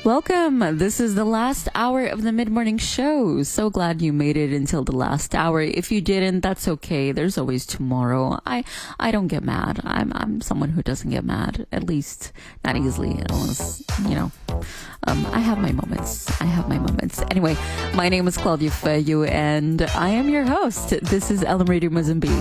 Welcome. This is the last hour of the mid-morning show. So glad you made it until the last hour. If you didn't, that's okay. There's always tomorrow. I don't get mad. I'm someone who doesn't get mad, at least not easily, unless, I have my moments. Anyway, my name is Claudia Feyu, and I am your host. This is LM Radio Mozambique.